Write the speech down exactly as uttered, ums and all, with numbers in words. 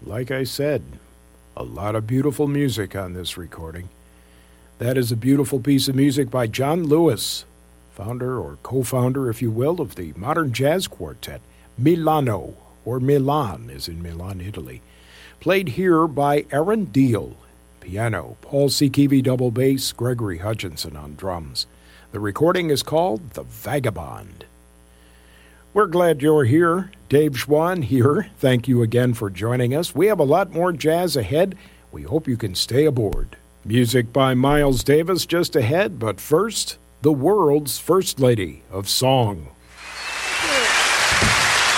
like I said, a lot of beautiful music on this recording. That is a beautiful piece of music by John Lewis, founder or co-founder, if you will, of the modern jazz quartet, Milano, or Milan, as in Milan, Italy. Played here by Aaron Deal, piano, Paul Sikivi double bass, Gregory Hutchinson on drums. The recording is called The Vagabond. We're glad you're here. Dave Schwann here. Thank you again for joining us. We have a lot more jazz ahead. We hope you can stay aboard. Music by Miles Davis just ahead, but first, the world's first lady of song.